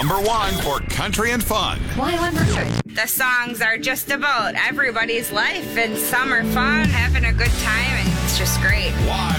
Number one for country and fun. Y100. The songs are just about everybody's life, and some are fun, having a good time, and it's just great. Y100.